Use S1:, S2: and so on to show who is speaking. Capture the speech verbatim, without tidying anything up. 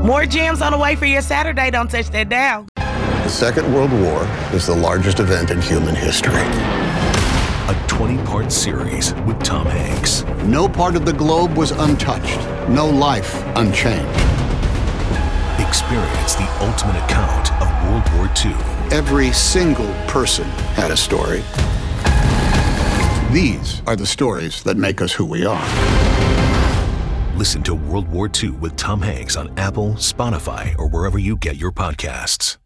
S1: More gems on the way for your Saturday. Don't touch that dial.
S2: The Second World War is the largest event in human history.
S3: A twenty-part series with Tom Hanks.
S2: No part of the globe was untouched. No life unchanged.
S3: Experience the ultimate account of World War Two.
S2: Every single person had a story. These are the stories that make us who we are.
S3: Listen to World War Two with Tom Hanks on Apple, Spotify, or wherever you get your podcasts.